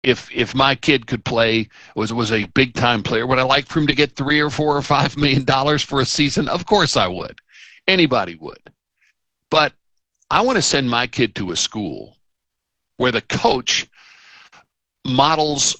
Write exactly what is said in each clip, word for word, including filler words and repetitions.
if if my kid could play, was was a big time player, would I like for him to get three or four or five million dollars for a season? Of course I would. Anybody would. But I want to send my kid to a school where the coach models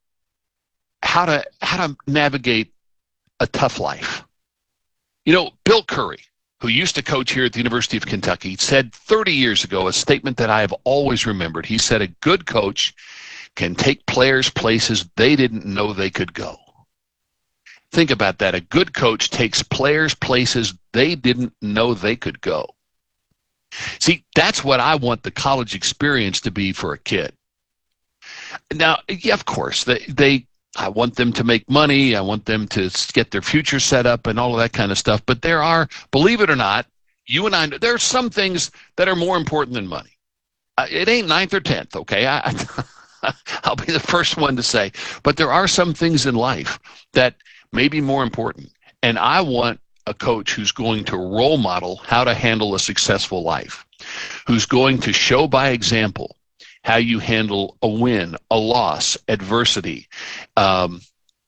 how to how to navigate a tough life. You know, Bill Curry, who used to coach here at the University of Kentucky, said thirty years ago a statement that I have always remembered. He said, a good coach can take players places they didn't know they could go. Think about that. A good coach takes players places they didn't know they could go. See, that's what I want the college experience to be for a kid. Now, yeah, of course, they, they I want them to make money. I want them to get their future set up and all of that kind of stuff. But there are, believe it or not, you and I, there are some things that are more important than money. Uh, it ain't ninth or tenth, okay? I, I I'll be the first one to say, but there are some things in life that may be more important. And I want a coach who's going to role model how to handle a successful life, who's going to show by example how you handle a win, a loss, adversity. Um,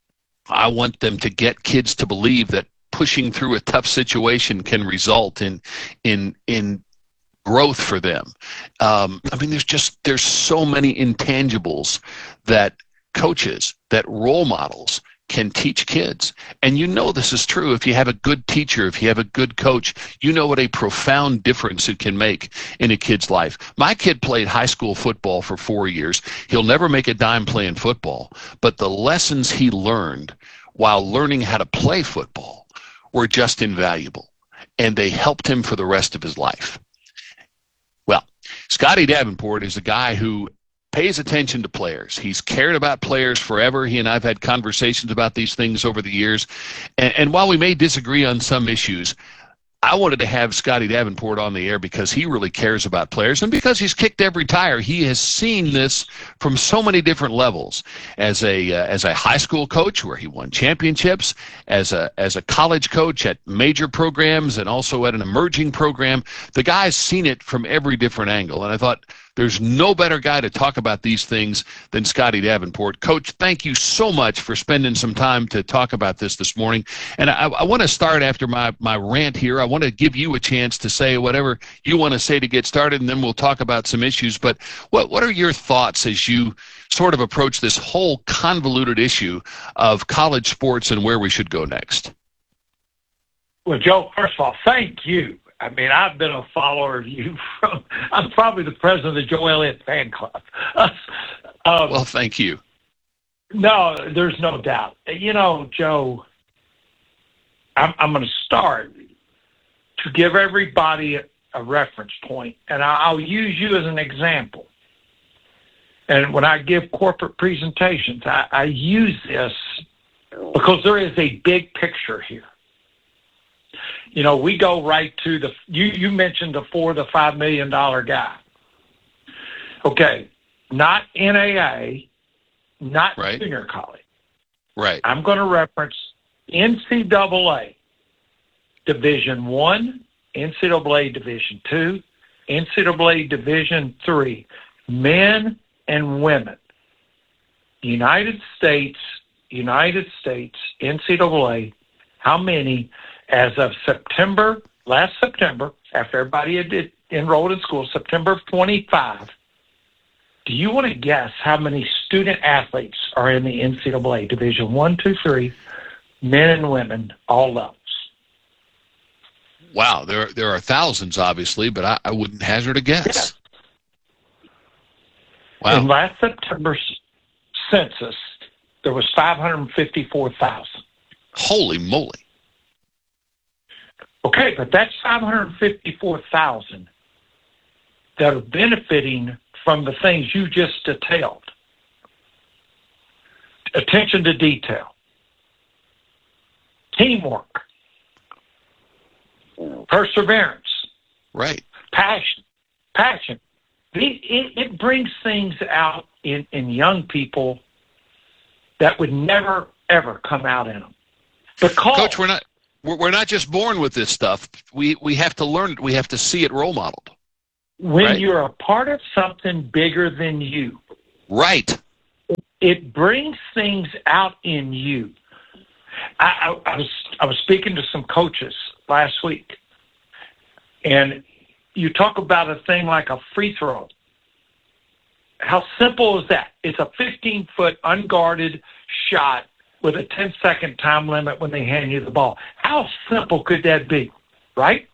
I want them to get kids to believe that pushing through a tough situation can result in in in growth for them. Um, I mean, there's just, there's so many intangibles that coaches, that role models can teach kids. And you know this is true. If you have a good teacher, if you have a good coach, you know what a profound difference it can make in a kid's life. My kid played high school football for four years. He'll never make a dime playing football, but the lessons he learned while learning how to play football were just invaluable, and they helped him for the rest of his life. Well, Scotty Davenport is a guy who pays attention to players. He's cared about players forever. He and I have had conversations about these things over the years. And, and while we may disagree on some issues, I wanted to have Scotty Davenport on the air because he really cares about players, and because he's kicked every tire. He has seen this from so many different levels. As a uh, as a high school coach, where he won championships, as a as a college coach at major programs and also at an emerging program, the guy's seen it from every different angle. And I thought, there's no better guy to talk about these things than Scotty Davenport. Coach, thank you so much for spending some time to talk about this this morning. And I, I want to start after my, my rant here. I want to give you a chance to say whatever you want to say to get started, and then we'll talk about some issues. But what, what are your thoughts as you sort of approach this whole convoluted issue of college sports and where we should go next? Well, Joe, first of all, thank you. I mean, I've been a follower of you from, I'm probably the president of the Joe Elliott fan club. um, well, thank you. No, there's no doubt. You know, Joe, I'm, I'm going to start to give everybody a, a reference point, and I'll use you as an example. And when I give corporate presentations, I, I use this because there is a big picture here. You know, we go right to the, you, you mentioned the four to five million dollar guy. Okay, not N A A, not right. junior college. Right. I'm going to reference N C double A Division One, N C double A Division Two, N C double A Division Three, men and women. United States, United States, N C double A, how many? As of September, last September, after everybody had enrolled in school, September twenty-fifth, do you want to guess how many student athletes are in the N C double A Division One, Two, Three, men and women, all levels? Wow, there there are thousands, obviously, but I, I wouldn't hazard a guess. Yes. Wow. In last September's census, there was five hundred fifty-four thousand. Holy moly. Okay, but that's five hundred fifty-four thousand that are benefiting from the things you just detailed. Attention to detail, teamwork, perseverance, right, passion, passion. It, it, it brings things out in, in young people that would never, ever come out in them. Because, Coach, we're not we're not just born with this stuff. We we have to learn it. We have to see it role modeled. When right? you're a part of something bigger than you. Right. It brings things out in you. I, I, I was I was speaking to some coaches last week, and you talk about a thing like a free throw. How simple is that? It's a fifteen-foot unguarded shot with a ten-second time limit when they hand you the ball. How simple could that be, right?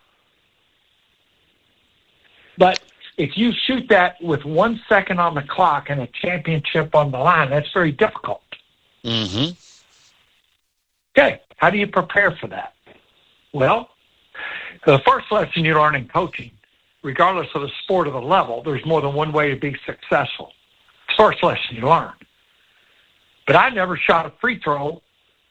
But if you shoot that with one second on the clock and a championship on the line, that's very difficult. Mm-hmm. Okay, how do you prepare for that? Well, the first lesson you learn in coaching, regardless of the sport or the level, there's more than one way to be successful. First lesson you learn. But I never shot a free throw.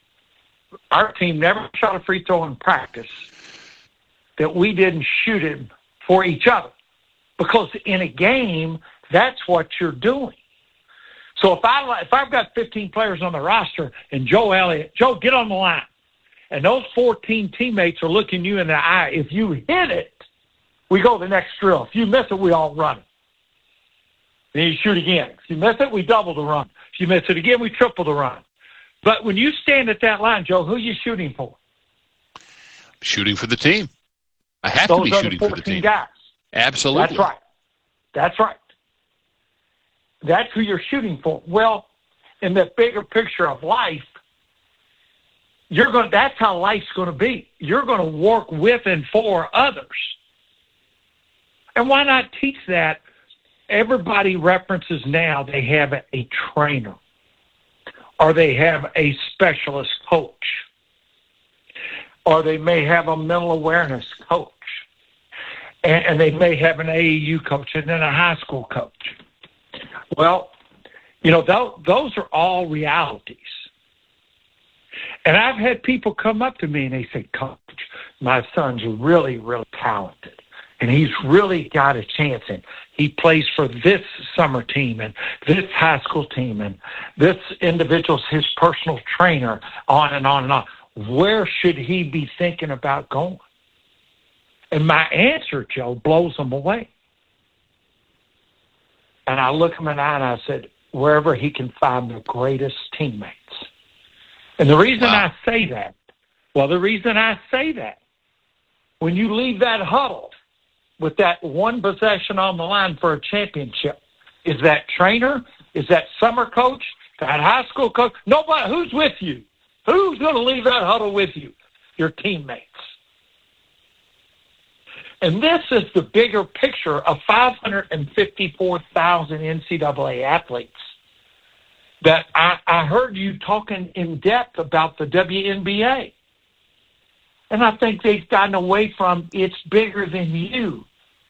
Our team never shot a free throw in practice that we didn't shoot it for each other. Because in a game, that's what you're doing. So if I if I've got fifteen players on the roster and Joe Elliott, Joe, get on the line, and those fourteen teammates are looking you in the eye. If you hit it, we go to the next drill. If you miss it, we all run it. Then you shoot again. If you miss it, we double the run. If you miss it again, we triple the run. But when you stand at that line, Joe, who are you shooting for? Shooting for the team. I have Those to be are shooting the for the team. guys. Absolutely. That's right. That's right. That's who you're shooting for. Well, in the bigger picture of life, you're going. That's how life's going to be. You're going to work with and for others. And why not teach that? Everybody references now they have a trainer or they have a specialist coach or they may have a mental awareness coach and, and they may have an A A U coach and then a high school coach. Well, you know, th- those are all realities. And I've had people come up to me and they say, Coach, my son's really, really talented. And he's really got a chance. And he plays for this summer team and this high school team. And this individual's his personal trainer, on and on and on. Where should he be thinking about going? And my answer, Joe, blows them away. And I look him in the eye and I said, wherever he can find the greatest teammates. And the reason wow. I say that, well, the reason I say that, when you leave that huddle with that one possession on the line for a championship, is that trainer, is that summer coach, that high school coach, nobody, who's with you? Who's going to leave that huddle with you? Your teammates. And this is the bigger picture of five hundred fifty-four thousand N C double A athletes that I, I heard you talking in depth about the W N B A. And I think they've gotten away from it's bigger than you.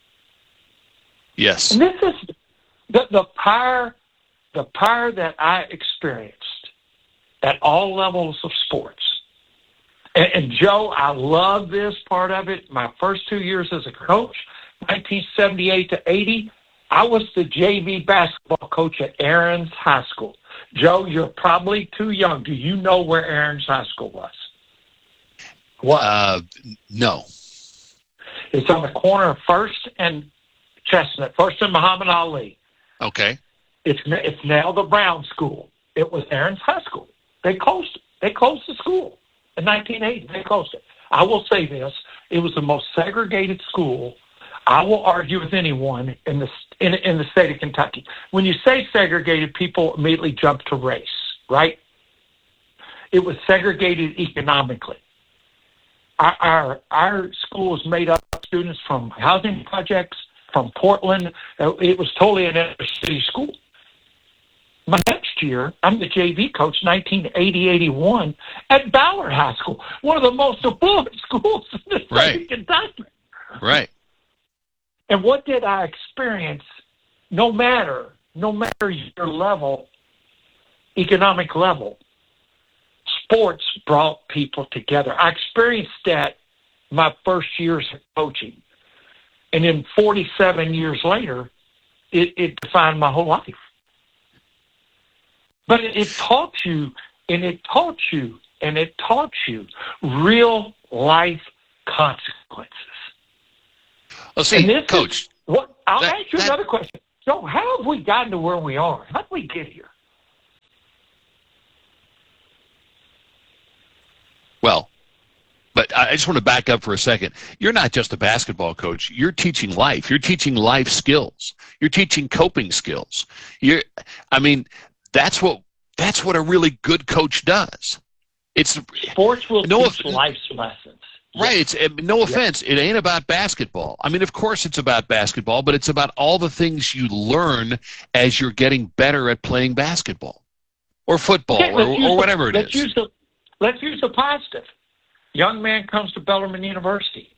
Yes. And this is the, the power, the power that I experienced at all levels of sports. And, and Joe, I love this part of it. My first two years as a coach, nineteen seventy-eight to eighty, I was the J V basketball coach at Aarons High School. Joe, you're probably too young. Do you know where Aarons High School was? What? Uh, no. It's on the corner of First and Chestnut, First and Muhammad Ali. Okay. It's it's now the Brown School. It was Aarons High School. They closed it. They closed the school in nineteen eighty. They closed it. I will say this: it was the most segregated school. I will argue with anyone in the in, in the state of Kentucky. When you say segregated, people immediately jump to race, right? It was segregated economically. Our our, our school was made up of students from housing projects, from Portland. It was totally an inner city school. My next year, I'm the J V coach, nineteen eighty eighty-one, at Ballard High School, one of the most affluent schools in the state right. of Kentucky. Right. And what did I experience? No matter, no matter your level, economic level, sports brought people together. I experienced that my first years of coaching. And then forty-seven years later, it, it defined my whole life. But it, it taught you, and it taught you, and it taught you real life consequences. Well, see, Coach. Is, what, I'll that, ask you that, another question. So how have we gotten to where we are? How did we get here? I just want to back up for a second. You're not just a basketball coach. You're teaching life. You're teaching life skills. You're teaching coping skills. You're, I mean, that's what that's what a really good coach does. It's sports will no, teach life's lessons. Right. It's no offense. Yeah. It ain't about basketball. I mean, of course it's about basketball, but it's about all the things you learn as you're getting better at playing basketball or football yeah, or, or whatever it let's is. Use the, let's use the positive. Young man comes to Bellarmine University.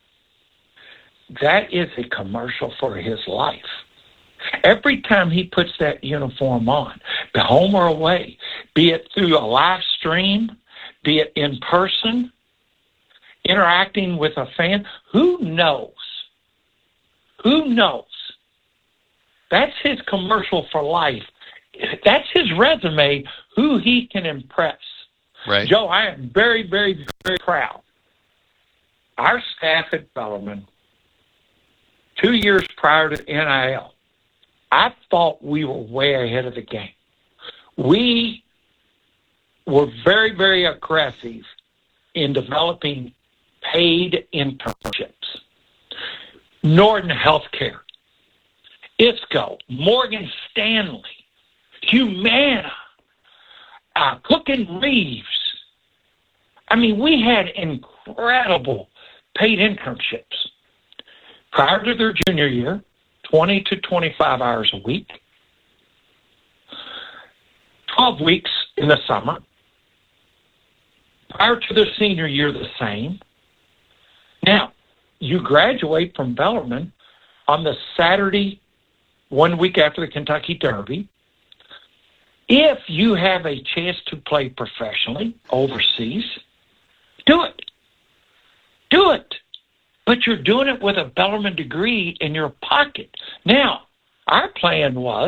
That is a commercial for his life. Every time he puts that uniform on, be home or away, be it through a live stream, be it in person, interacting with a fan, who knows? Who knows? That's his commercial for life. That's his resume, who he can impress. Right. Joe, I am very, very, very proud. Our staff at Bellarmine, two years prior to N I L, I thought we were way ahead of the game. We were very, very aggressive in developing paid internships. Norton Healthcare, I S C O, Morgan Stanley, Humana, uh, Cook and Reeves. I mean, we had incredible paid internships. Prior to their junior year, twenty to twenty-five hours a week, twelve weeks in the summer. Prior to their senior year, the same. Now, you graduate from Bellarmine on the Saturday, one week after the Kentucky Derby. If you have a chance to play professionally overseas, do it. Do it. But you're doing it with a Bellarmine degree in your pocket. Now, our plan was,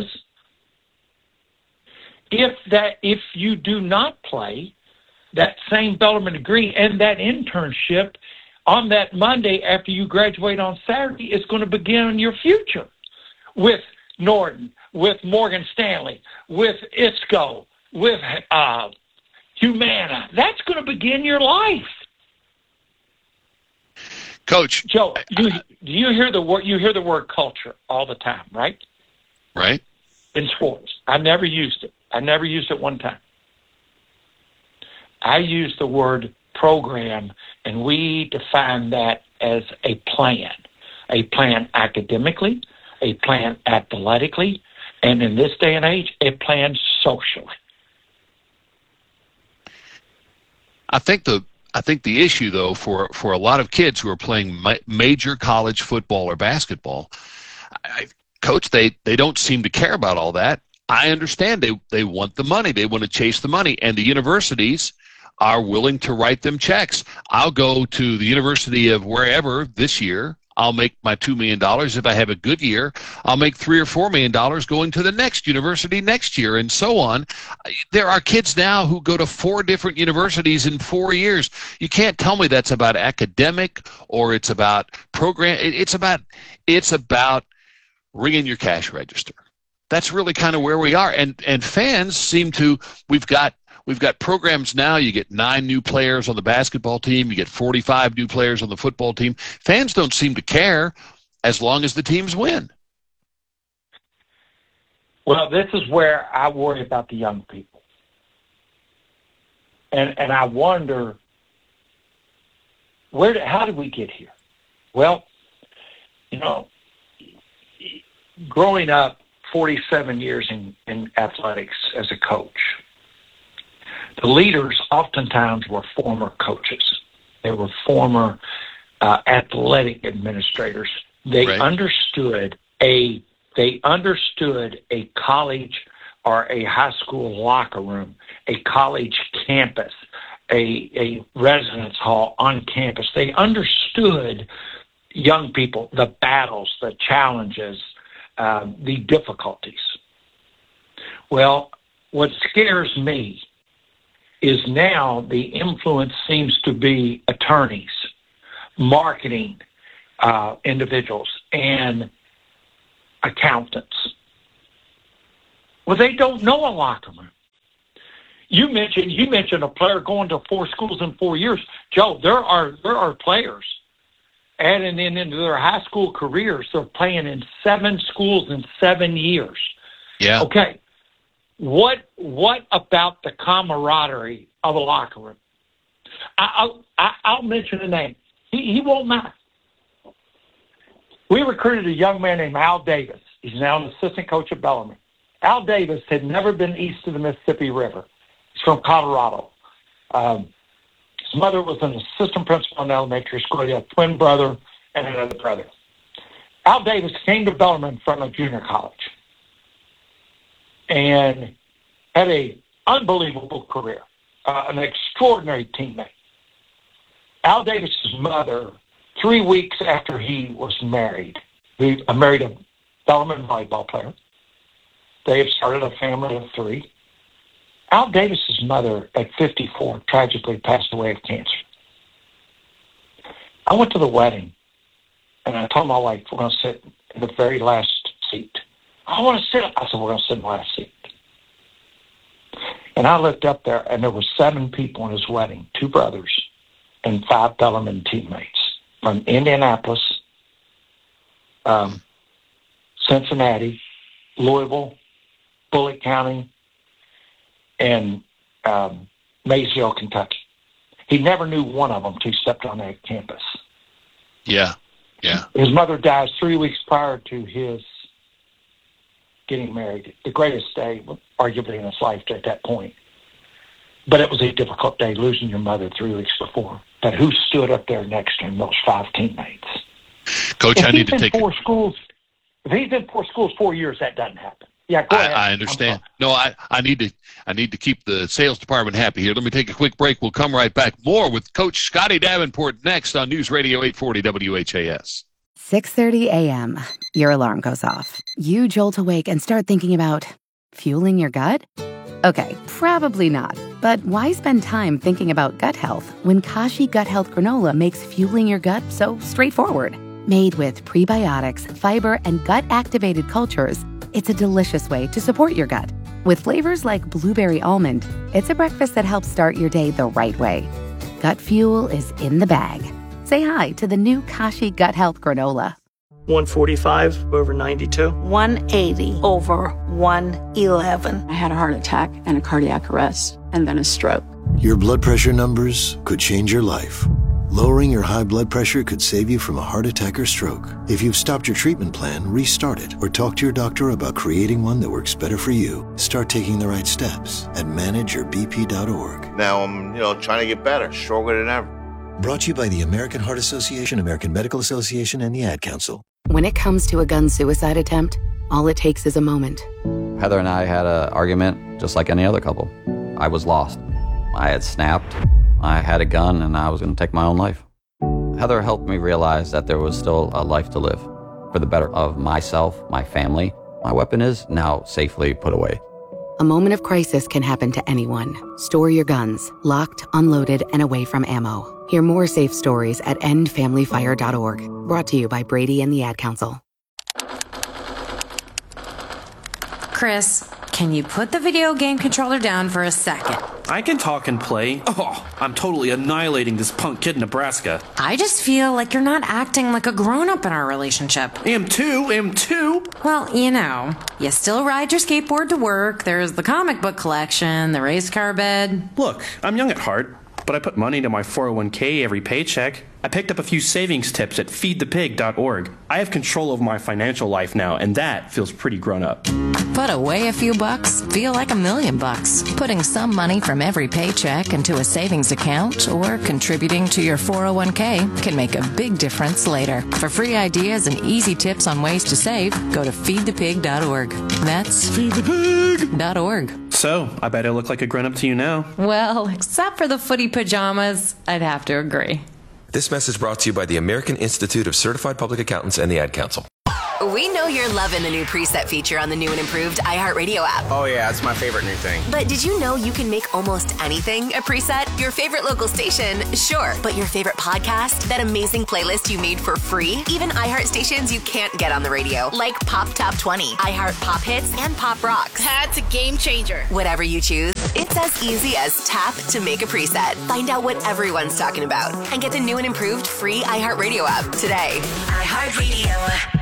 if that if you do not play, that same Bellarmine degree and that internship on that Monday after you graduate on Saturday is going to begin your future with Norton, with Morgan Stanley, with I S C O, with uh, Humana. That's going to begin your life. Coach, Joe, you you hear the word you hear the word culture all the time, right? Right. In sports, I never used it. I never used it one time. I use the word program, and we define that as a plan, a plan academically, a plan athletically, and in this day and age, a plan socially. I think the I think the issue, though, for, for a lot of kids who are playing ma- major college football or basketball, I, Coach, they, they don't seem to care about all that. I understand they, they want the money. They want to chase the money. And the universities are willing to write them checks. I'll go to the University of wherever this year. I'll make my two million dollars. If I have a good year, I'll make three or four million dollars going to the next university next year, and so on. There are kids now who go to four different universities in four years. You can't tell me that's about academic or it's about program. It's about it's about ringing your cash register. That's really kind of where we are. And and fans seem to. We've got. We've got programs now. You get nine new players on the basketball team. You get forty-five new players on the football team. Fans don't seem to care as long as the teams win. Well, this is where I worry about the young people. And and I wonder, where? Did, how did we get here? Well, you know, growing up forty-seven years in, in athletics as a coach, the leaders oftentimes were former coaches. They were former uh, athletic administrators. They right. understood a they understood a college or a high school locker room, a college campus, a a residence hall on campus. They understood young people, the battles, the challenges, uh, the difficulties. Well, what scares me is now the influence seems to be attorneys, marketing uh, individuals, and accountants. Well, they don't know a locker room. you mentioned you mentioned a player going to four schools in four years. Joe, there are there are players adding in into their high school careers. They're playing in seven schools in seven years. Yeah. Okay. What what about the camaraderie of a locker room? I, I, I'll mention a name. He, he won't mind. We recruited a young man named Al Davis. He's now an assistant coach at Bellarmine. Al Davis had never been east of the Mississippi River. He's from Colorado. Um, his mother was an assistant principal in elementary school. He had a twin brother and another brother. Al Davis came to Bellarmine from a junior college and had an unbelievable career, uh, an extraordinary teammate. Al Davis's mother, three weeks after he was married, he uh, married a Bellarmine volleyball player. They have started a family of three. Al Davis's mother, at fifty-four, tragically passed away of cancer. I went to the wedding, and I told my wife, we're going to sit in the very last seat. I want to sit. I said, we're going to sit in the last seat. And I looked up there, and there were seven people in his wedding, two brothers and five Bellarmine teammates from Indianapolis, um, Cincinnati, Louisville, Bullitt County, and um, Maysville, Kentucky. He never knew one of them until he stepped on that campus. Yeah, yeah. His mother died three weeks prior to his getting married. The greatest day, arguably, in his life at that point. But it was a difficult day, losing your mother three weeks before. But who stood up there next to him? Those five teammates. Coach, if I need to in take four schools. If he's in four schools four years, that doesn't happen. Yeah, go I, ahead. I understand. No, I, I need to I need to keep the sales department happy here. Let me take a quick break. We'll come right back. More with Coach Scotty Davenport next on News Radio eight forty W H A S. six thirty a.m. Your alarm goes off. You jolt awake and start thinking about fueling your gut? Okay, probably not. But why spend time thinking about gut health when Kashi Gut Health Granola makes fueling your gut so straightforward? Made with prebiotics, fiber, and gut-activated cultures, it's a delicious way to support your gut. With flavors like blueberry almond, it's a breakfast that helps start your day the right way. Gut fuel is in the bag. Say hi to the new Kashi Gut Health Granola. one forty-five over ninety-two. one eighty over one eleven. I had a heart attack and a cardiac arrest and then a stroke. Your blood pressure numbers could change your life. Lowering your high blood pressure could save you from a heart attack or stroke. If you've stopped your treatment plan, restart it or talk to your doctor about creating one that works better for you. Start taking the right steps at manage your b p dot org. Now I'm, you know, trying to get better, stronger than ever. Brought to you by the American Heart Association, American Medical Association, and the Ad Council. When it comes to a gun suicide attempt, all it takes is a moment. Heather and I had an argument just like any other couple. I was lost. I had snapped. I had a gun and I was going to take my own life. Heather helped me realize that there was still a life to live for the better of myself, my family. My weapon is now safely put away. A moment of crisis can happen to anyone. Store your guns, locked, unloaded, and away from ammo. Hear more safe stories at end family fire dot org. Brought to you by Brady and the Ad Council. Chris, can you put the video game controller down for a second? I can talk and play. Oh, I'm totally annihilating this punk kid in Nebraska. I just feel like you're not acting like a grown-up in our relationship. Am too, am too. Well, you know, you still ride your skateboard to work, there's the comic book collection, the race car bed. Look, I'm young at heart, but I put money into my four oh one k every paycheck. I picked up a few savings tips at feed the pig dot org. I have control of my financial life now, and that feels pretty grown up. Put away a few bucks, feel like a million bucks. Putting some money from every paycheck into a savings account or contributing to your four oh one k can make a big difference later. For free ideas and easy tips on ways to save, go to feed the pig dot org. That's feed the pig dot org. So, I bet I look like a grown-up to you now. Well, except for the footy pajamas, I'd have to agree. This message brought to you by the American Institute of Certified Public Accountants and the Ad Council. We know you're loving the new preset feature on the new and improved iHeartRadio app. Oh, yeah, it's my favorite new thing. But did you know you can make almost anything a preset? Your favorite local station? Sure. But your favorite podcast? That amazing playlist you made for free? Even iHeart stations you can't get on the radio, like Pop Top twenty, iHeart Pop Hits, and Pop Rocks. That's a game changer. Whatever you choose, it's as easy as tap to make a preset. Find out what everyone's talking about and get the new and improved free iHeartRadio app today. iHeartRadio.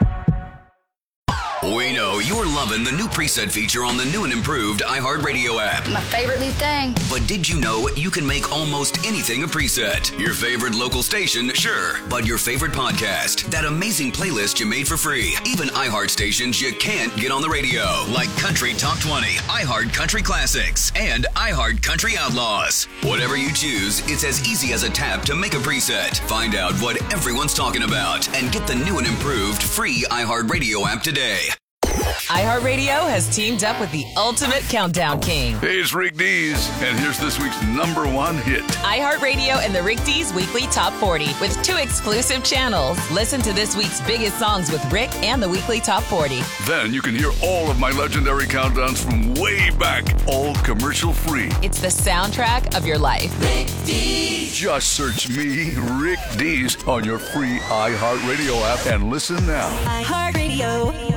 We know you're loving the new preset feature on the new and improved iHeartRadio app. My favorite new thing. But did you know you can make almost anything a preset? Your favorite local station, sure. But your favorite podcast, that amazing playlist you made for free. Even iHeart stations you can't get on the radio, like Country Top twenty, iHeart Country Classics, and iHeart Country Outlaws. Whatever you choose, it's as easy as a tap to make a preset. Find out what everyone's talking about and get the new and improved free iHeartRadio app today. iHeartRadio has teamed up with the ultimate countdown king. Hey, it's Rick Dees, and here's this week's number one hit. iHeartRadio and the Rick Dees Weekly Top forty with two exclusive channels. Listen to this week's biggest songs with Rick and the Weekly Top forty. Then you can hear all of my legendary countdowns from way back, all commercial free. It's the soundtrack of your life. Rick Dees. Just search me, Rick Dees, on your free iHeartRadio app and listen now. iHeartRadio.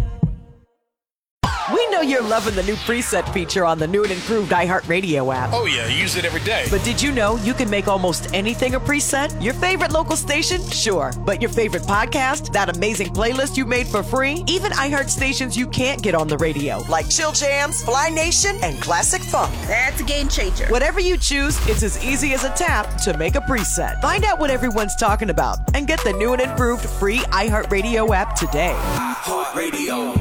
We know you're loving the new preset feature on the new and improved iHeartRadio app. Oh, yeah, use it every day. But did you know you can make almost anything a preset? Your favorite local station? Sure. But your favorite podcast? That amazing playlist you made for free? Even iHeart stations you can't get on the radio, like Chill Jams, Fly Nation, and Classic Funk. That's a game changer. Whatever you choose, it's as easy as a tap to make a preset. Find out what everyone's talking about and get the new and improved free iHeartRadio app today. iHeartRadio.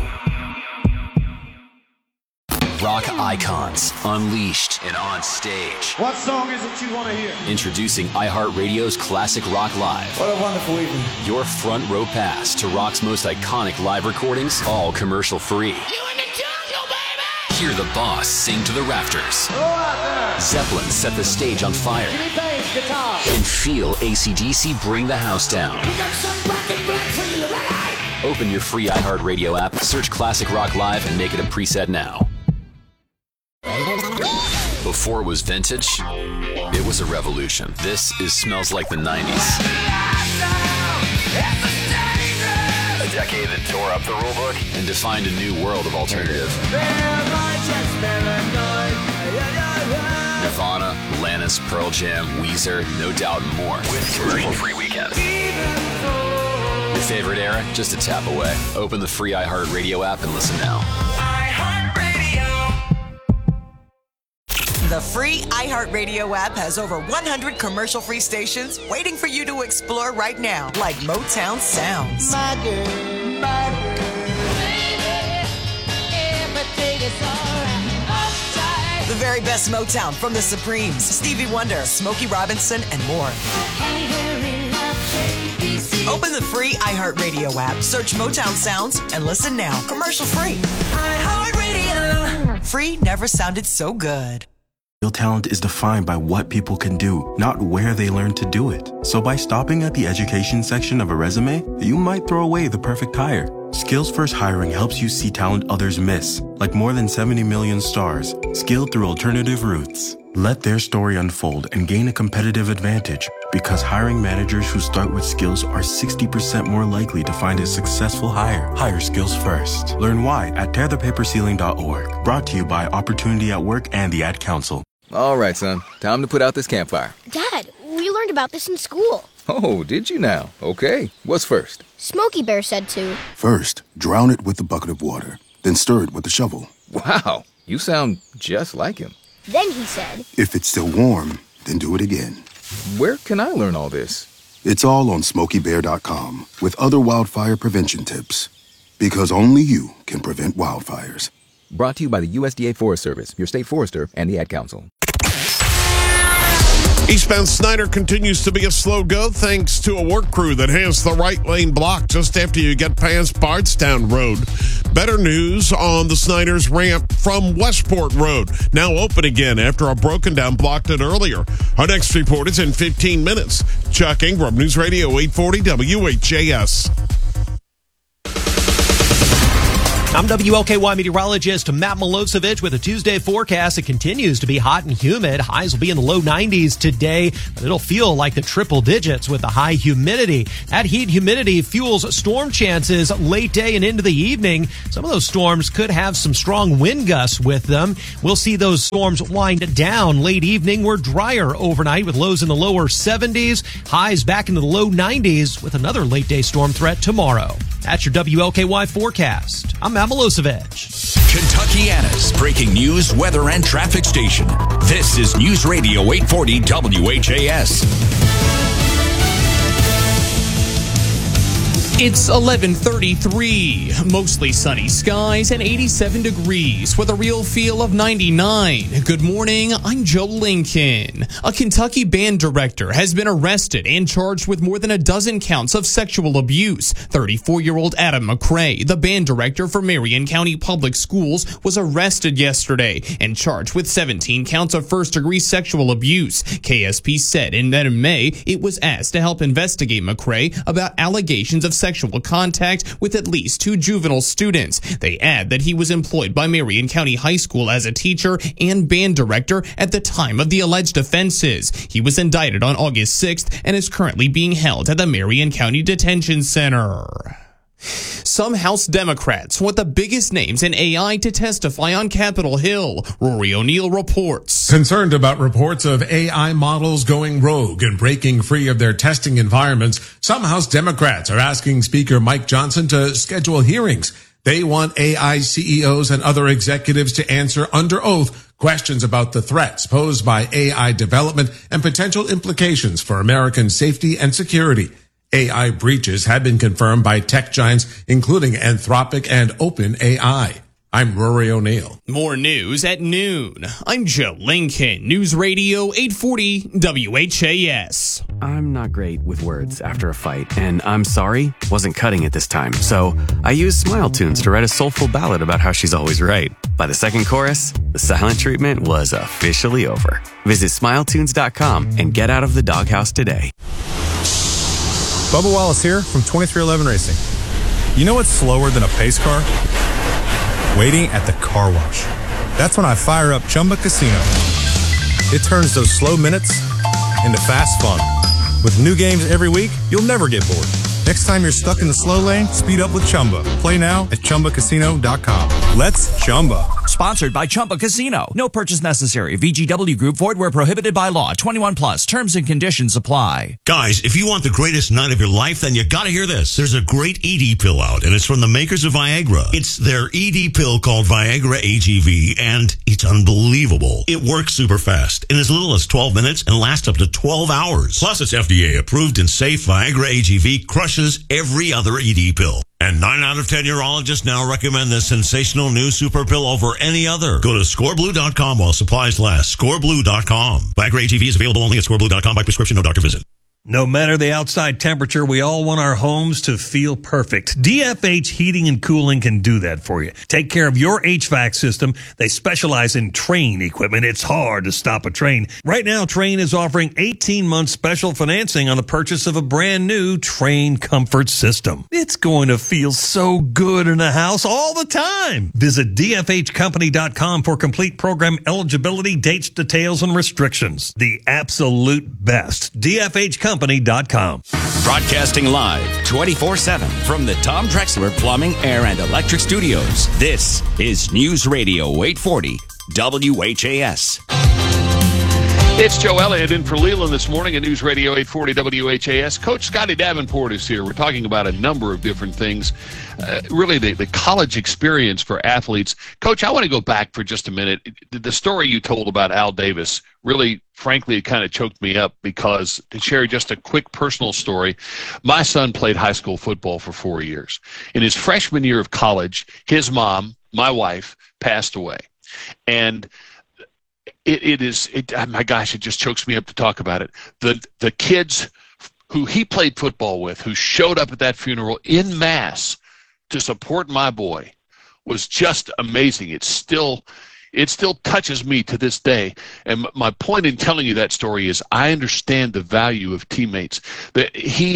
Rock icons, unleashed and on stage. What song is it you want to hear? Introducing iHeartRadio's Classic Rock Live. What a wonderful evening. Your front row pass to rock's most iconic live recordings, all commercial free. You in the jungle, baby! Hear the boss sing to the rafters. Go out there! Zeppelin set the stage on fire. Jimmy Page, guitar. And feel A C D C bring the house down. We got some rock and black for you, right? Open your free iHeartRadio app, search Classic Rock Live, and make it a preset now. Before it was vintage, it was a revolution. This is Smells Like the nineties. A decade that tore up the rulebook and defined a new world of alternative. Nirvana, Alanis, Pearl Jam, Weezer, No Doubt, and more. With commercial-free weekends. Your favorite era? Just a tap away. Open the free iHeartRadio app and listen now. The free iHeartRadio app has over one hundred commercial-free stations waiting for you to explore right now, like Motown Sounds. My girl, my girl, baby, everything is alright. Upside. The very best Motown from the Supremes, Stevie Wonder, Smokey Robinson, and more. Open the free iHeartRadio app, search Motown Sounds, and listen now. Commercial-free. iHeartRadio. Free never sounded so good. Real talent is defined by what people can do, not where they learn to do it. So by stopping at the education section of a resume, you might throw away the perfect hire. Skills First Hiring helps you see talent others miss, like more than seventy million stars, skilled through alternative routes. Let their story unfold and gain a competitive advantage, because hiring managers who start with skills are sixty percent more likely to find a successful hire. Hire skills first. Learn why at tear the paper ceiling dot org. Brought to you by Opportunity at Work and the Ad Council. All right, son. Time to put out this campfire. Dad, we learned about this in school. Oh, did you now? Okay. What's first? Smokey Bear said to. First, drown it with a bucket of water. Then stir it with a shovel. Wow. You sound just like him. Then he said. If it's still warm, then do it again. Where can I learn all this? It's all on smokey bear dot com with other wildfire prevention tips. Because only you can prevent wildfires. Brought to you by the U S D A Forest Service, your state forester, and the Ad Council. Eastbound Snyder continues to be a slow go thanks to a work crew that has the right lane blocked just after you get past Bardstown Road. Better news on the Snyder's ramp from Westport Road, now open again after a broken down blocked it earlier. Our next report is in fifteen minutes. Chuck Ingram, News Radio eight forty W H A S. I'm W L K Y meteorologist Matt Milosevic with a Tuesday forecast. It continues to be hot and humid. Highs will be in the low nineties today, but it'll feel like the triple digits with the high humidity. That heat humidity fuels storm chances late day and into the evening. Some of those storms could have some strong wind gusts with them. We'll see those storms wind down late evening. We're drier overnight with lows in the lower seventies, highs back into the low nineties with another late day storm threat tomorrow. That's your W L K Y forecast. I'm Matt Milosevic. Kentuckiana's breaking news, weather, and traffic station. This is News Radio eight forty W H A S. It's eleven thirty-three, mostly sunny skies and eighty-seven degrees with a real feel of ninety-nine. Good morning, I'm Joe Lincoln. A Kentucky band director has been arrested and charged with more than a dozen counts of sexual abuse. thirty-four-year-old Adam McCray, the band director for Marion County Public Schools, was arrested yesterday and charged with seventeen counts of first-degree sexual abuse. K S P said in that in May, it was asked to help investigate McCray about allegations of sexual contact with at least two juvenile students. They add that he was employed by Marion County High School as a teacher and band director at the time of the alleged offenses. He was indicted on August sixth and is currently being held at the Marion County Detention Center. Some House Democrats want the biggest names in A I to testify on Capitol Hill. Rory O'Neill reports. Concerned about reports of A I models going rogue and breaking free of their testing environments, some House Democrats are asking Speaker Mike Johnson to schedule hearings. They want A I C E Os and other executives to answer under oath questions about the threats posed by A I development and potential implications for American safety and security. A I breaches have been confirmed by tech giants, including Anthropic and OpenAI. I'm Rory O'Neill. More news at noon. I'm Joe Lincoln, News Radio eight forty W H A S. I'm not great with words after a fight, and I'm sorry, wasn't cutting it this time. So I used Smile Tunes to write a soulful ballad about how she's always right. By the second chorus, the silent treatment was officially over. Visit smile tunes dot com and get out of the doghouse today. Bubba Wallace here from twenty-three eleven Racing. You know what's slower than a pace car? Waiting at the car wash. That's when I fire up Chumba Casino. It turns those slow minutes into fast fun. With new games every week, you'll never get bored. Next time you're stuck in the slow lane, speed up with Chumba. Play now at chumba casino dot com. Let's Chumba. Sponsored by Chumba Casino. No purchase necessary. V G W Group. Void where prohibited by law. twenty-one plus. Terms and conditions apply. Guys, if you want the greatest night of your life, then you gotta hear this. There's a great E D pill out, and it's from the makers of Viagra. It's their E D pill called Viagra A G V, and it's unbelievable. It works super fast in as little as twelve minutes and lasts up to twelve hours. Plus, it's F D A approved and safe. Viagra A G V crushes every other E D pill. And nine out of ten urologists now recommend this sensational new super pill over any other. Go to score blue dot com while supplies last. score blue dot com. Viagra A G V is available only at score blue dot com by prescription, no doctor visit. No matter the outside temperature, we all want our homes to feel perfect. D F H Heating and Cooling can do that for you. Take care of your H V A C system. They specialize in Trane equipment. It's hard to stop a Trane. Right now, Trane is offering eighteen months special financing on the purchase of a brand new Trane Comfort system. It's going to feel so good in the house all the time. Visit D F H company dot com for complete program eligibility, dates, details, and restrictions. The absolute best. D F H company dot com. Broadcasting live twenty-four seven from the Tom Drexler Plumbing, Air, and Electric Studios. This is News Radio eight forty W H A S. It's Joe Elliott in for Leland this morning at News Radio eight forty W H A S. Coach Scotty Davenport is here. We're talking about a number of different things, uh, really the, the college experience for athletes. Coach, I want to go back for just a minute. The story you told about Al Davis really, frankly, it kind of choked me up because, to share just a quick personal story, my son played high school football for four years. In his freshman year of college, his mom, my wife, passed away. And It, it is, it, oh my gosh, it just chokes me up to talk about it. The the kids who he played football with, who showed up at that funeral in mass to support my boy, was just amazing. It's still, it still touches me to this day. And my point in telling you that story is I understand the value of teammates. That he and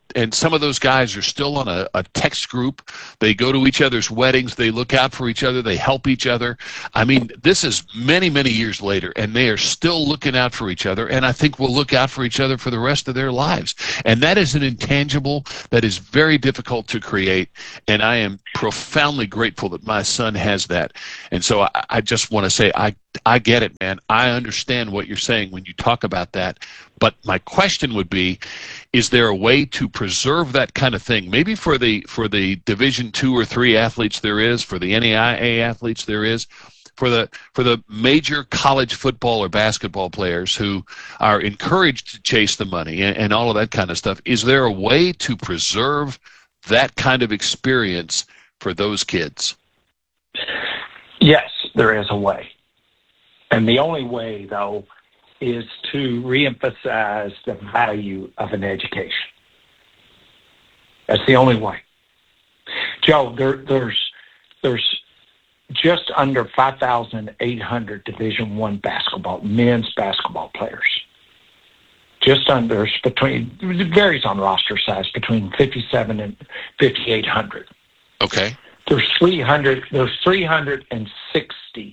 and some of those guys are still on a, a text group. They go to each other's weddings. They look out for each other. They help each other. I mean, this is many, many years later, and they are still looking out for each other, and I think will look out for each other for the rest of their lives. And that is an intangible that is very difficult to create, and I am profoundly grateful that my son has that. And so I, I just want to say I I get it, man. I understand what you're saying when you talk about that. But my question would be, is there a way to preserve that kind of thing? Maybe for the for the Division two or three athletes there is, for the N A I A athletes there is, for the for the major college football or basketball players who are encouraged to chase the money and, and all of that kind of stuff. Is there a way to preserve that kind of experience for those kids? Yes, there is a way. And the only way, though, is to reemphasize the value of an education. That's the only way. Joe, there, there's there's just under five thousand eight hundred Division One basketball, men's basketball players. Just under, between, it varies on roster size, between fifty-seven and fifty-eight hundred. Okay. There's three hundred, there's three hundred sixty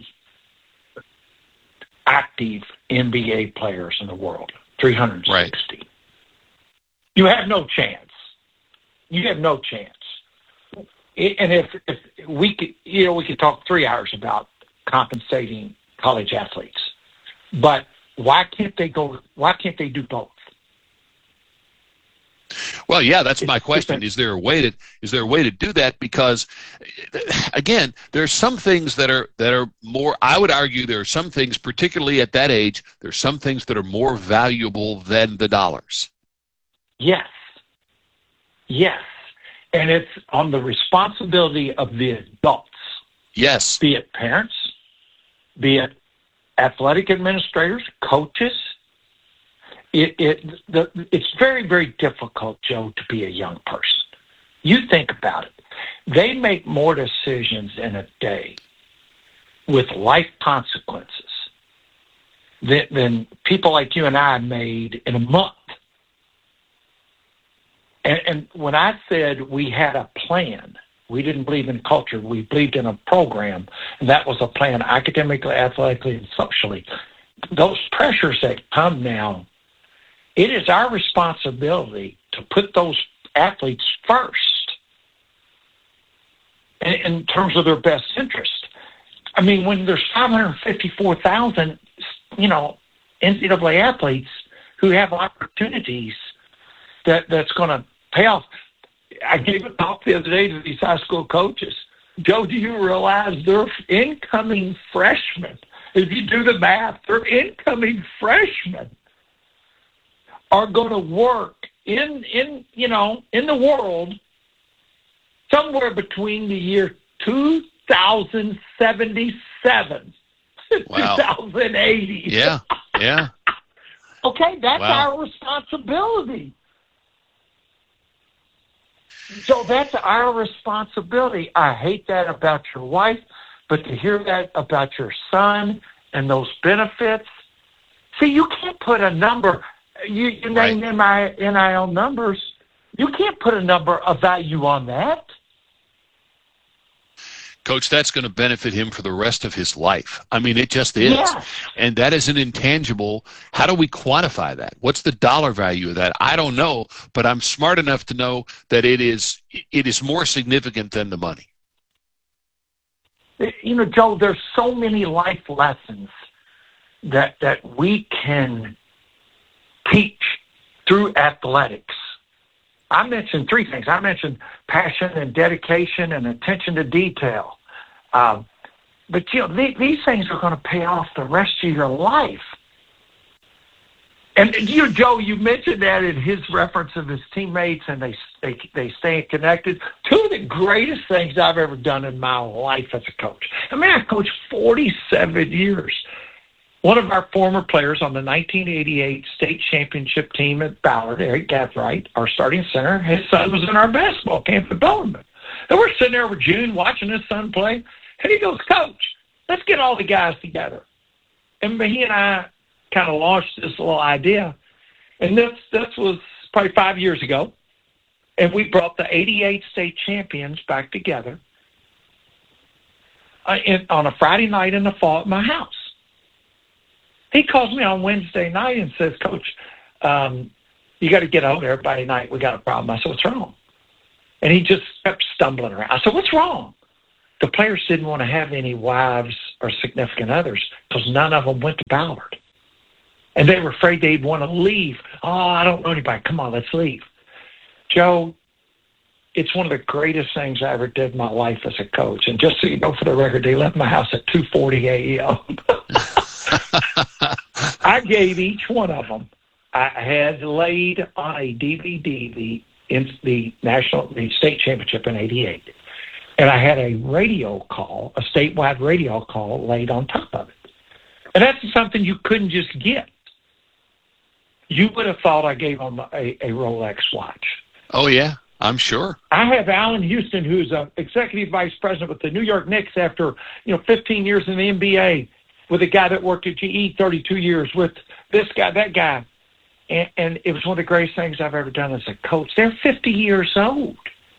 active N B A players in the world. three hundred sixty. Right. You have no chance. You have no chance. And if, if we could, you know, we could talk three hours about compensating college athletes, but why can't they go? Why can't they do both? Well, yeah, that's my question. Is there a way to is there a way to do that? Because, again, there are some things that are that are more. I would argue there are some things, particularly at that age, there are some things that are more valuable than the dollars. Yes, yes, and it's on the responsibility of the adults. Yes, be it parents, be it athletic administrators, coaches. It, it the, it's very, very difficult, Joe, to be a young person. You think about it. They make more decisions in a day with life consequences than, than people like you and I made in a month. And, and when I said we had a plan, we didn't believe in culture. We believed in a program, and that was a plan academically, athletically, and socially. Those pressures that come now, it is our responsibility to put those athletes first in, in terms of their best interest. I mean, when there's five hundred fifty-four thousand, you know, N C double A athletes who have opportunities that, that's going to pay off. I gave a talk the other day to these high school coaches. Joe, do you realize they're incoming freshmen? If you do the math, they're incoming freshmen are going to work in, in, you know, in the world somewhere between the year two thousand seventy-seven wow. two thousand eighty. Yeah, yeah. Okay, that's wow. our responsibility. So that's our responsibility. I hate that about your wife, but to hear that about your son and those benefits, see, you can't put a number. You, you name right. N I L numbers. You can't put a number of value on that. Coach, that's going to benefit him for the rest of his life. I mean, it just is. Yeah. And that is an intangible. How do we quantify that? What's the dollar value of that? I don't know, but I'm smart enough to know that it is it is more significant than the money. You know, Joe, there's so many life lessons that that we can teach through athletics. I mentioned three things. I mentioned passion and dedication and attention to detail. Um, but, you know, th- these things are going to pay off the rest of your life. And, you, Joe, you mentioned that in his reference of his teammates and they, they, they stay connected. Two of the greatest things I've ever done in my life as a coach. I mean, I coached forty-seven years. One of our former players on the nineteen eighty-eight state championship team at Ballard, Eric Gathright, our starting center, his son was in our basketball camp at Bellarmine. And we're sitting there with June watching his son play, and he goes, "Coach, let's get all the guys together." And he and I kind of launched this little idea. And this, this was probably five years ago. And we brought the eighty-eight state champions back together uh, in, on a Friday night in the fall at my house. He calls me on Wednesday night and says, Coach, um, you got to get out there by night. We got a problem. I said, what's wrong? And he just kept stumbling around. I said, what's wrong? The players didn't want to have any wives or significant others because none of them went to Ballard. And they were afraid they'd want to leave. Oh, I don't know anybody. Come on, let's leave. Joe, it's one of the greatest things I ever did in my life as a coach. And just so you know, for the record, they left my house at two forty a.m. I gave each one of them, I had laid on a D V D the in the national, the state championship in eighty-eight. And I had a radio call, a statewide radio call laid on top of it. And that's something you couldn't just get. You would have thought I gave them a, a Rolex watch. Oh, yeah, I'm sure. I have Allen Houston, who's an executive vice president with the New York Knicks after, you know, fifteen years in the N B A, with a guy that worked at G E thirty-two years, with this guy, that guy. And, and it was one of the greatest things I've ever done as a coach. They're fifty years old.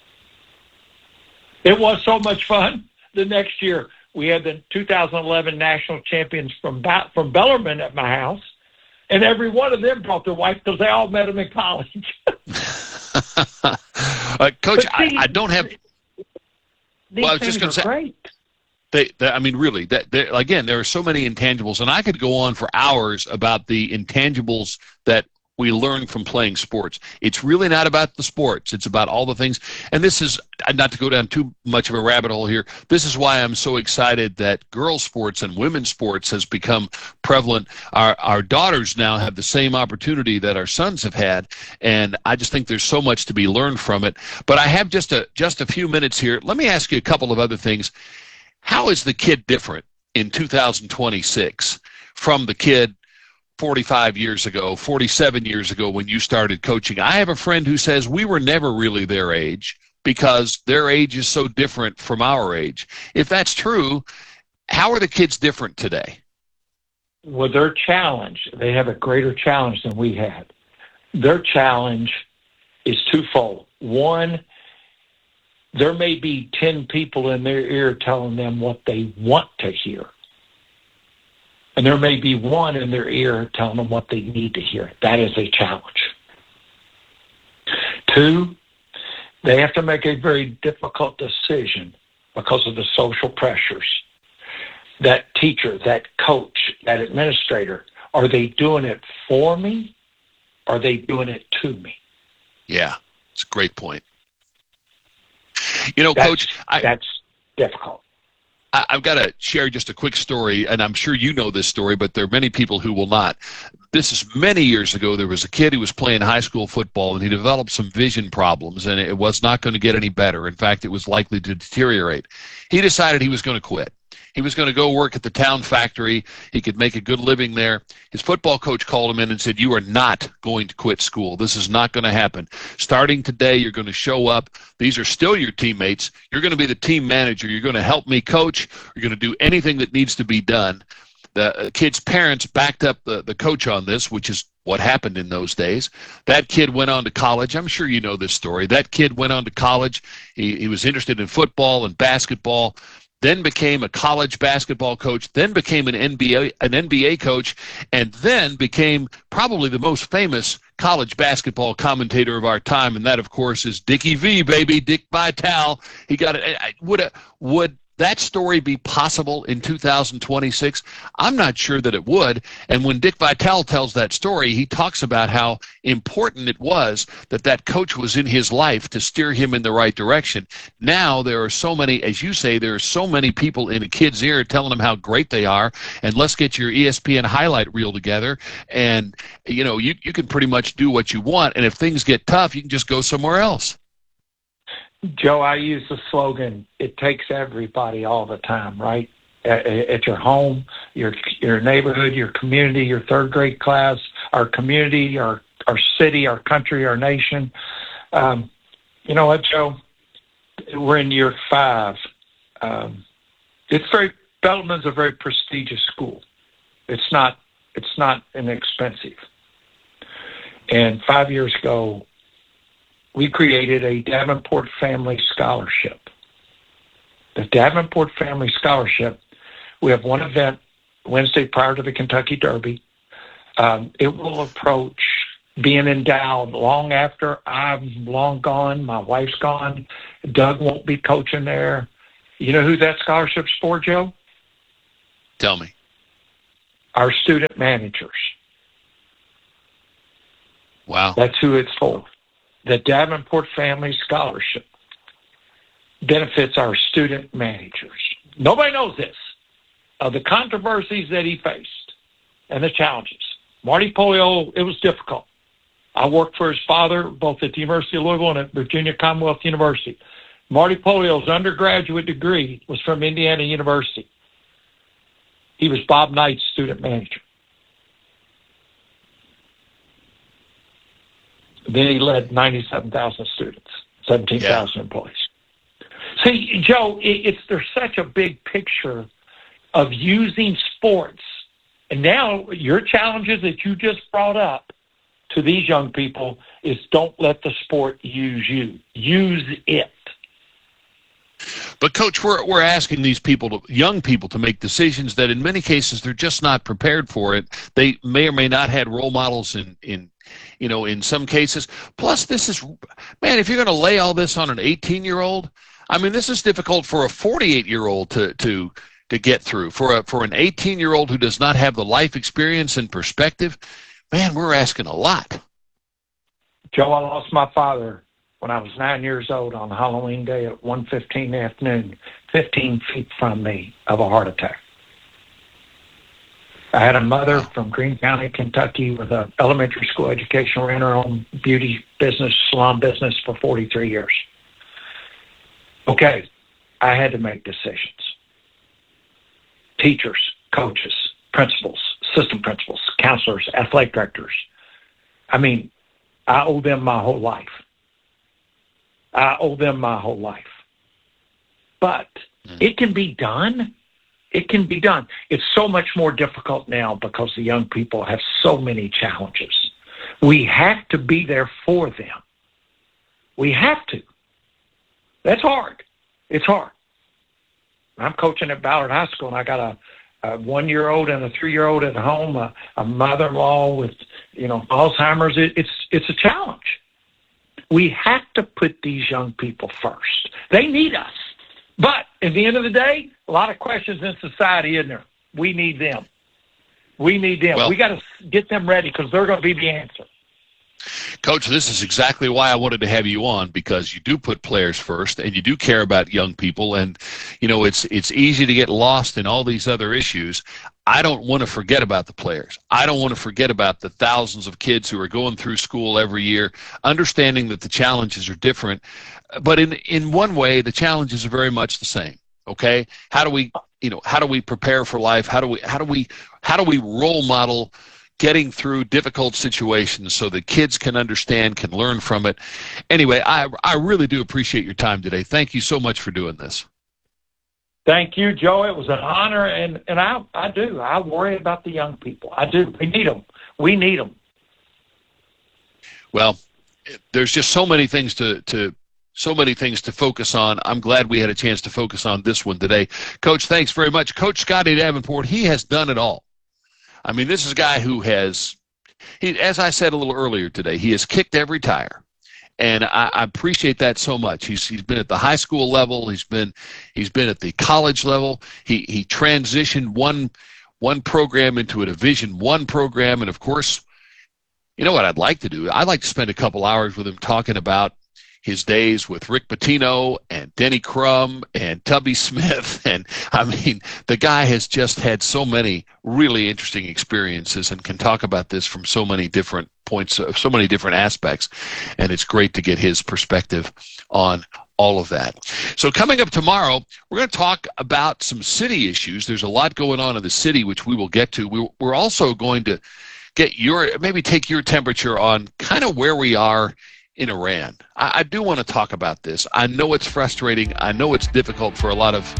It was so much fun. The next year, we had the two thousand eleven national champions from ba- from Bellarmine at my house, and every one of them brought their wife because they all met them in college. uh, Coach, see, I, I don't have. Well, I was just going to say. Great. They, they, I mean, really, that they, again, there are so many intangibles, and I could go on for hours about the intangibles that we learn from playing sports. It's really not about the sports. It's about all the things. And this is, not to go down too much of a rabbit hole here, this is why I'm so excited that girls' sports and women's sports has become prevalent. Our, our daughters now have the same opportunity that our sons have had, and I just think there's so much to be learned from it. But I have just a, just a few minutes here. Let me ask you a couple of other things. How is the kid different in two thousand twenty-six from the kid forty-five years ago, forty-seven years ago when you started coaching? I have a friend who says we were never really their age because their age is so different from our age. If that's true, how are the kids different today? Well, their challenge, they have a greater challenge than we had. Their challenge is twofold. One, there may be ten people in their ear telling them what they want to hear. And there may be one in their ear telling them what they need to hear. That is a challenge. Two, they have to make a very difficult decision because of the social pressures. That teacher, that coach, that administrator, are they doing it for me? Or are they doing it to me? Yeah, it's a great point. You know, that's, Coach, I, that's difficult. I, I've got to share just a quick story, and I'm sure you know this story, but there are many people who will not. This is many years ago. There was a kid who was playing high school football, and he developed some vision problems, and it was not going to get any better. In fact, it was likely to deteriorate. He decided he was going to quit. He was going to go work at the town factory. He could make a good living there. His football coach called him in and said, you are not going to quit school. This is not going to happen. Starting today, you're going to show up. These are still your teammates. You're going to be the team manager. You're going to help me coach. You're going to do anything that needs to be done. The kid's parents backed up the, the coach on this, which is what happened in those days. That kid went on to college. I'm sure you know this story. That kid went on to college. He, he was interested in football and basketball, then became a college basketball coach, then became an N B A an N B A coach, and then became probably the most famous college basketball commentator of our time, and that, of course, is Dickie V, baby, Dick Vitale. He got it. Would a, would that story be possible in two thousand twenty-six? I'm not sure that it would. And when Dick Vitale tells that story, he talks about how important it was that that coach was in his life to steer him in the right direction. Now there are so many, as you say, there are so many people in a kid's ear telling them how great they are, and let's get your E S P N highlight reel together, and you know, you, you can pretty much do what you want, and if things get tough, you can just go somewhere else. Joe, I use the slogan, it takes everybody all the time, right? At, at your home, your your neighborhood, your community, your third grade class, our community, our, our city, our country, our nation. Um, you know what, Joe? We're in year five. Um, it's very, Bellarmine's a very prestigious school. It's not, it's not inexpensive. And five years ago, we created a Davenport Family Scholarship. The Davenport Family Scholarship, we have one event Wednesday prior to the Kentucky Derby. Um, it will approach being endowed long after I'm long gone, my wife's gone, Doug won't be coaching there. You know who that scholarship's for, Joe? Tell me. Our student managers. Wow. That's who it's for. The Davenport Family Scholarship benefits our student managers. Nobody knows this, of the controversies that he faced and the challenges. Marty Pollio, it was difficult. I worked for his father both at the University of Louisville and at Virginia Commonwealth University. Marty Pollio's undergraduate degree was from Indiana University. He was Bob Knight's student manager. Then he led ninety-seven thousand students, seventeen thousand yeah. employees. See, Joe, it, it's there's such a big picture of using sports. And now your challenges that you just brought up to these young people is don't let the sport use you. Use it. But, Coach, we're we're asking these people, to, young people, to make decisions that in many cases they're just not prepared for it. They may or may not have role models in, in you know, in some cases. Plus, this is, man, if you're going to lay all this on an eighteen-year-old, I mean, this is difficult for a forty-eight-year-old to to to get through. For a for an eighteen-year-old who does not have the life experience and perspective, man, we're asking a lot. Joe, I lost my father when I was nine years old on Halloween Day at one fifteen in the afternoon, fifteen feet from me, of a heart attack. I had a mother from Greene County, Kentucky, with an elementary school education, ran her own beauty business, salon business for forty-three years. Okay, I had to make decisions. Teachers, coaches, principals, assistant principals, counselors, athletic directors. I mean, I owe them my whole life. I owe them my whole life. But it can be done. It can be done. It's so much more difficult now because the young people have so many challenges. We have to be there for them. We have to. That's hard. It's hard. I'm coaching at Ballard High School, and I got a, a one-year-old and a three-year-old at home, a, a mother-in-law with, you know, Alzheimer's. It, it's it's a challenge. We have to put these young people first. They need us. But at the end of the day, a lot of questions in society, isn't there? We need them. We need them. Well, we got to get them ready because they're going to be the answer. Coach, this is exactly why I wanted to have you on, because you do put players first and you do care about young people. And, you know, it's it's easy to get lost in all these other issues. I don't want to forget about the players. I don't want to forget about the thousands of kids who are going through school every year, understanding that the challenges are different. But in in one way, the challenges are very much the same. Okay? How do we, you know, how do we prepare for life? How do we how do we how do we role model getting through difficult situations so that kids can understand, can learn from it? Anyway, I I really do appreciate your time today. Thank you so much for doing this. Thank you, Joe. It was an honor, and, and I, I do. I worry about the young people. I do. We need them. We need them. Well, there's just so many things to, to so many things to focus on. I'm glad we had a chance to focus on this one today. Coach, thanks very much. Coach Scotty Davenport, he has done it all. I mean, this is a guy who has, he, as I said a little earlier today, he has kicked every tire. And I, I appreciate that so much. He's he's been at the high school level. He's been he's been at the college level. He he transitioned one one program into a Division One program. And of course, you know what I'd like to do? I'd like to spend a couple hours with him talking about his days with Rick Pitino and Denny Crum and Tubby Smith. And I mean, the guy has just had so many really interesting experiences and can talk about this from so many different points, of so many different aspects. And it's great to get his perspective on all of that. So coming up tomorrow, we're going to talk about some city issues. There's a lot going on in the city, which we will get to. We're also going to get your, maybe take your temperature on kind of where we are in Iran. I, I do want to talk about this. I know it's frustrating. I know it's difficult for a lot of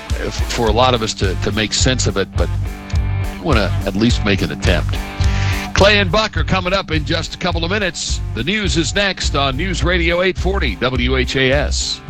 for a lot of us to, to make sense of it, but I want to at least make an attempt. Clay and Buck are coming up in just a couple of minutes. The news is next on News Radio eight forty W H A S.